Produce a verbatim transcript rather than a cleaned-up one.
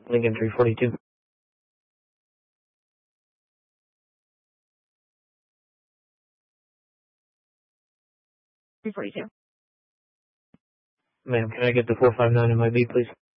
Lincoln three forty-two. three forty-two. Ma'am, can I get the four five nine in my B, please?